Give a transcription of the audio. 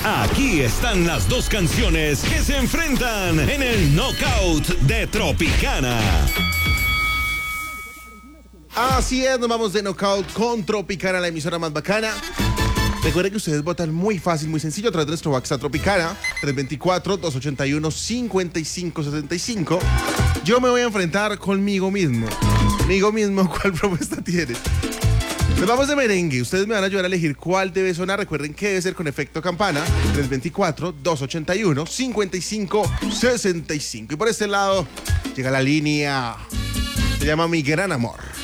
Aquí están las dos canciones que se enfrentan en el Knockout de Tropicana. Así es, nos vamos de Knockout con Tropicana, la emisora más bacana. Recuerden que ustedes votan muy fácil, muy sencillo a través de nuestro WhatsApp Tropicana 324-281-5565. Yo me voy a enfrentar conmigo mismo. Conmigo mismo, ¿cuál propuesta tienes? Nos vamos de merengue. Ustedes me van a ayudar a elegir cuál debe sonar. Recuerden que debe ser con efecto campana. 324-281-5565. Y por este lado llega la línea. Se llama Mi Gran Amor.